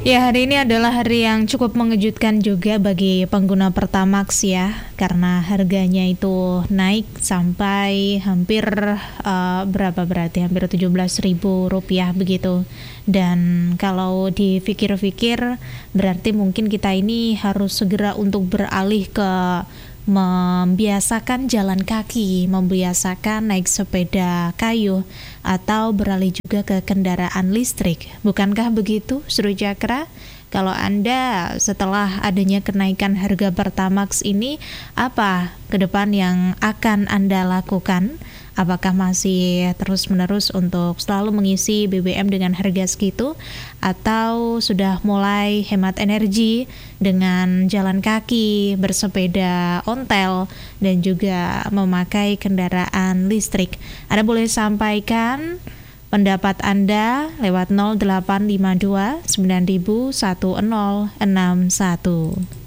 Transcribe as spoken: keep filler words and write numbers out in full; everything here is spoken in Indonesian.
Ya, hari ini adalah hari yang cukup mengejutkan juga bagi pengguna Pertamax ya, karena harganya itu naik sampai hampir uh, berapa berarti hampir tujuh belas ribu rupiah begitu. Dan kalau dipikir-pikir berarti mungkin kita ini harus segera untuk beralih ke membiasakan jalan kaki, membiasakan naik sepeda kayu, atau beralih juga ke kendaraan listrik. Bukankah begitu, Seru Cakra? Kalau Anda setelah adanya kenaikan harga Pertamax ini, apa ke depan yang akan Anda lakukan? Apakah masih terus-menerus untuk selalu mengisi B B M dengan harga segitu? Atau sudah mulai hemat energi dengan jalan kaki, bersepeda ontel, dan juga memakai kendaraan listrik? Anda boleh sampaikan pendapat Anda lewat nol delapan lima dua sembilan nol nol satu nol enam satu.